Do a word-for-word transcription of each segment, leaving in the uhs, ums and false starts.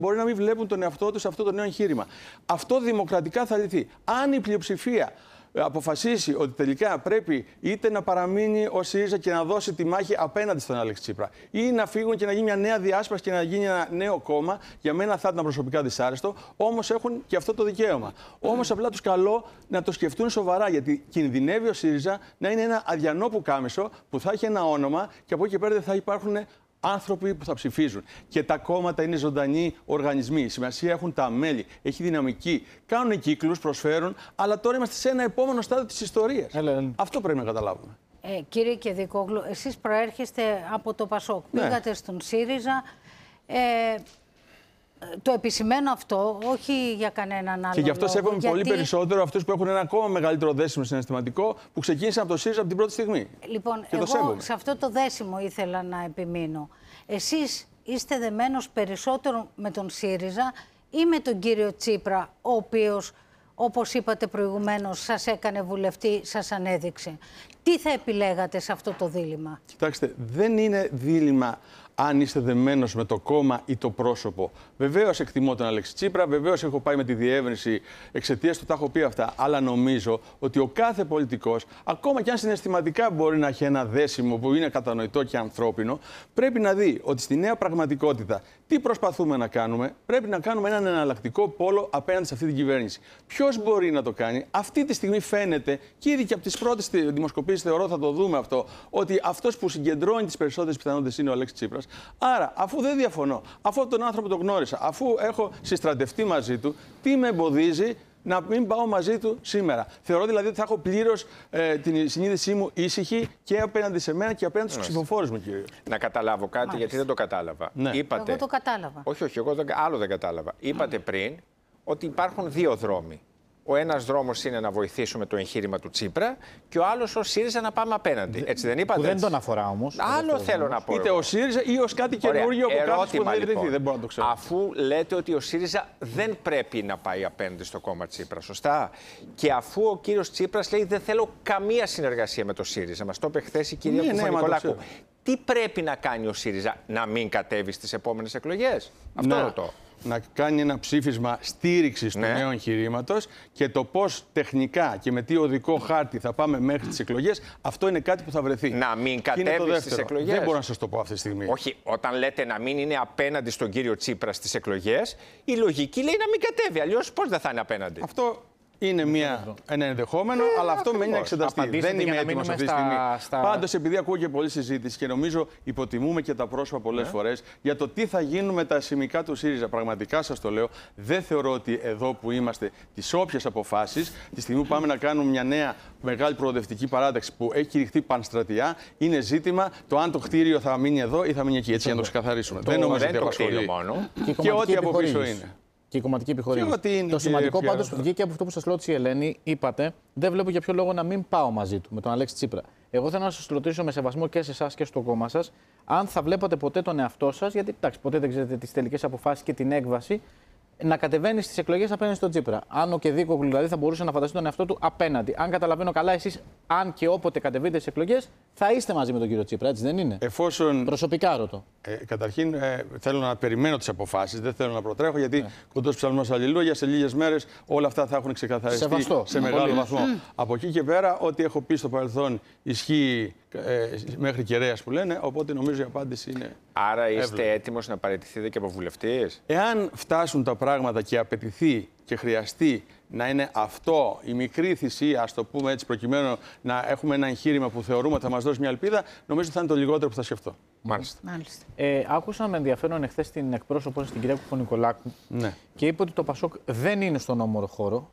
μπορεί να μην βλέπουν τον εαυτό τους σε αυτό το νέο εγχείρημα. Αυτό δημοκρατικά θα λυθεί. Αν η πλειοψηφία αποφασίσει ότι τελικά πρέπει είτε να παραμείνει ο ΣΥΡΙΖΑ και να δώσει τη μάχη απέναντι στον Αλέξη Τσίπρα, ή να φύγουν και να γίνει μια νέα διάσπαση και να γίνει ένα νέο κόμμα, για μένα θα ήταν προσωπικά δυσάρεστο, όμως έχουν και αυτό το δικαίωμα. Όμως απλά τους καλώ να το σκεφτούν σοβαρά, γιατί κινδυνεύει ο ΣΥΡΙΖΑ να είναι ένα αδιανό πουκάμισο που θα έχει ένα όνομα και από εκεί και πέρα δεν θα υπάρχουν άνθρωποι που θα ψηφίζουν. Και τα κόμματα είναι ζωντανοί οργανισμοί. Σημασία έχουν τα μέλη. Έχει δυναμική. Κάνουν κύκλους, προσφέρουν, αλλά τώρα είμαστε σε ένα επόμενο στάδιο της ιστορίας. Έλε. Αυτό πρέπει να καταλάβουμε. Ε, κύριε Κεδικόγλου, εσείς προέρχεστε από το ΠΑΣΟΚ. Ναι. Πήγατε στον ΣΥΡΙΖΑ. Ε, το επισημαίνω αυτό, όχι για κανέναν άλλο. Και γι' αυτό λόγο, σέβομαι γιατί... πολύ περισσότερο αυτούς που έχουν ένα ακόμα μεγαλύτερο δέσιμο συναισθηματικό, που ξεκίνησαν από το ΣΥΡΙΖΑ από την πρώτη στιγμή. Λοιπόν, και εγώ το σε αυτό το δέσιμο ήθελα να επιμείνω. Εσείς είστε δεμένος περισσότερο με τον ΣΥΡΙΖΑ ή με τον κύριο Τσίπρα, ο οποίος, όπως είπατε προηγουμένως, σας έκανε βουλευτή, σας ανέδειξε. Τι θα επιλέγατε σε αυτό το δίλημμα? Κοιτάξτε, δεν είναι δίλημμα αν είστε δεμένος με το κόμμα ή το πρόσωπο. Βεβαίως εκτιμώ τον Αλέξη Τσίπρα, βεβαίως έχω πάει με τη διεύρυνση εξαιτίας του, τα έχω πει αυτά. Αλλά νομίζω ότι ο κάθε πολιτικός, ακόμα και αν συναισθηματικά μπορεί να έχει ένα δέσιμο που είναι κατανοητό και ανθρώπινο, πρέπει να δει ότι στη νέα πραγματικότητα τι προσπαθούμε να κάνουμε. Πρέπει να κάνουμε έναν εναλλακτικό πόλο απέναντι σε αυτή την κυβέρνηση. Ποιος μπορεί να το κάνει? Αυτή τη στιγμή φαίνεται, και ήδη και από τις πρώτες δημοσκοπήσεις θεωρώ θα το δούμε αυτό, ότι αυτός που συγκεντρώνει τις περισσότερες πιθανότητες είναι ο Αλέξης Τσίπρας. Άρα, αφού δεν διαφωνώ, αφού τον άνθρωπο τον γνώρισα, αφού έχω συστρατευτεί μαζί του, τι με εμποδίζει να μην πάω μαζί του σήμερα? Θεωρώ δηλαδή ότι θα έχω πλήρως ε, την συνείδησή μου ήσυχη και απέναντι σε μένα και απέναντι στους ψηφοφόρους μου, κύριε. Να καταλάβω κάτι, Μάλιστα. γιατί δεν το κατάλαβα. Ναι. Είπατε... Εγώ το κατάλαβα. Όχι, όχι, εγώ άλλο δεν κατάλαβα. Είπατε mm. πριν ότι υπάρχουν δύο δρόμοι. Ο ένας δρόμος είναι να βοηθήσουμε το εγχείρημα του Τσίπρα και ο άλλος ο ΣΥΡΙΖΑ να πάμε απέναντι. Έτσι δεν είπατε? Που δεν τον αφορά όμως. Άλλο θέλω να πω. Είτε ο ΣΥΡΙΖΑ ή ως κάτι καινούργιο από κάποιος που θα ιδρυθεί. Λοιπόν, δεν μπορώ να το ξέρω. Αφού λέτε ότι ο ΣΥΡΙΖΑ δεν πρέπει να πάει απέναντι στο κόμμα Τσίπρα, σωστά? Και αφού ο κύριος Τσίπρας λέει δεν θέλω καμία συνεργασία με το ΣΥΡΙΖΑ, μας το είπε χθες η κυρία ναι, Κουφανικολάκου. Ναι, τι πρέπει να κάνει ο ΣΥΡΙΖΑ? Να μην κατέβει στις επόμενες εκλογές? Αυτό να, ρωτώ. Να κάνει ένα ψήφισμα στήριξης ναι. του νέου εγχειρήματος και το πώς τεχνικά και με τι οδικό χάρτη θα πάμε μέχρι τις εκλογές, αυτό είναι κάτι που θα βρεθεί. Να μην κατέβει στις εκλογές. Δεν μπορώ να σας το πω αυτή τη στιγμή. Όχι, όταν λέτε να μην είναι απέναντι στον κύριο Τσίπρα στις εκλογές, η λογική λέει να μην κατέβει. Αλλιώς πώς δεν θα είναι απέναντι? Αυτό είναι μια, ένα ενδεχόμενο, ε, αλλά αυτό μένει να εξεταστεί. Δεν είμαι έτοιμος αυτή τη στιγμή. Στα... Πάντως, επειδή ακούω και πολλή συζήτηση και νομίζω υποτιμούμε και τα πρόσωπα πολλές yeah. φορές για το τι θα γίνουν με τα σημικά του ΣΥΡΙΖΑ. Πραγματικά σας το λέω, δεν θεωρώ ότι εδώ που είμαστε, τις όποιες αποφάσεις, τη στιγμή που πάμε να κάνουμε μια νέα μεγάλη προοδευτική παράταξη που έχει κηρυχθεί πανστρατιά, είναι ζήτημα το αν το κτίριο θα μείνει εδώ ή θα μείνει εκεί. Έτσι, για να το ξεκαθαρίσουμε. Δεν νομίζω ότι απασχολεί μόνο. Και ό,τι από πίσω είναι. Και η κομματική επιχορήγηση. Το σημαντικό πάντως που βγήκε από αυτό που σας ρώτησε η Ελένη, είπατε, δεν βλέπω για ποιο λόγο να μην πάω μαζί του, με τον Αλέξη Τσίπρα. Εγώ θέλω να σας ρωτήσω με σεβασμό και σε εσάς και στο κόμμα σας, αν θα βλέπατε ποτέ τον εαυτό σας, γιατί εντάξει, ποτέ δεν ξέρετε τις τελικές αποφάσεις και την έκβαση, να κατεβαίνει στις εκλογές απέναντι στον Τσίπρα. Αν ο Κεδίκογλου δηλαδή θα μπορούσε να φανταστεί τον εαυτό του απέναντι. Αν καταλαβαίνω καλά, εσείς, αν και όποτε κατεβείτε στις εκλογές, θα είστε μαζί με τον κύριο Τσίπρα, έτσι δεν είναι? Εφόσον... Προσωπικά ρωτώ. Ε, καταρχήν, ε, θέλω να περιμένω τις αποφάσεις, δεν θέλω να προτρέχω, γιατί ναι. κοντός ψαλμός αλληλούια, σε λίγες μέρες όλα αυτά θα έχουν ξεκαθαριστεί Σεβαστό. σε μεγάλο Πολύ. βαθμό. Mm. Από εκεί και πέρα, ό,τι έχω πει στο παρελθόν ισχύει ε, μέχρι κεραίας που λένε, οπότε νομίζω η απάντηση είναι. Άρα είστε εύλογη. έτοιμος να παραιτηθείτε και από βουλευτής? Εάν φτάσουν τα πράγματα και απαιτηθεί και χρειαστεί να είναι αυτό η μικρή θυσία, ας το πούμε έτσι, προκειμένου να έχουμε ένα εγχείρημα που θεωρούμε ότι θα μας δώσει μια ελπίδα, νομίζω ότι θα είναι το λιγότερο που θα σκεφτώ. Μάλιστα. Μάλιστα. Ε, άκουσα με ενδιαφέρον εχθές την εκπρόσωπο στην κυρία Κουφανικολάκου ναι. και είπε ότι το ΠΑΣΟΚ δεν είναι στον όμορο χώρο.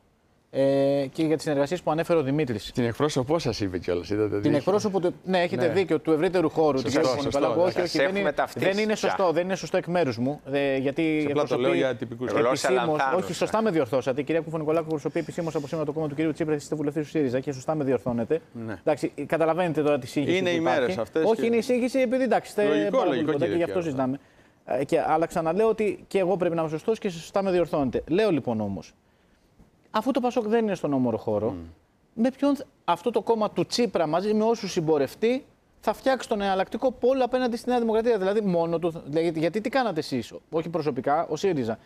Ε, και για τις συνεργασίες που ανέφερε ο Δημήτρης. Την εκπρόσωπό σας είπε κιόλας. Την εκπρόσωπο του. Ναι, έχετε ναι. δίκιο, του ευρύτερου χώρου. Σωστό, σωστό, σωστό, σωστό, όχι, όχι, δεν είναι, δεν είναι σωστό, δεν είναι σωστό εκ μέρους μου. Δε, γιατί απλά το λέω για τυπικούς λόγους. Όχι, σωστά με διορθώσατε. Η κυρία Κουφανικολάκου προσωπεί επισήμως από σήμερα το κόμμα του κυρίου Τσίπρα, είστε βουλευτής του ΣΥΡΙΖΑ και σωστά με διορθώνετε. Ναι. Εντάξει, καταλαβαίνετε τώρα τη σύγχυση. Είναι οι μέρες αυτές. Όχι, είναι η σύγχυση επειδή εντάξει, είστε και γι' αυτό συζητάμε. Αλλά ξαναλέω ότι και εγώ πρέπει να είμαι σωστός και σωστά με διορθώνετε. Λέω λοιπόν όμως. Αφού το ΠΑΣΟΚ δεν είναι στον όμορο χώρο, mm. με ποιον αυτό το κόμμα του Τσίπρα μαζί με όσους συμπορευτεί θα φτιάξει τον εναλλακτικό πόλο απέναντι στη Νέα Δημοκρατία. Δηλαδή μόνο του. Γιατί τι κάνατε εσείς, όχι προσωπικά, ο ΣΥΡΙΖΑ.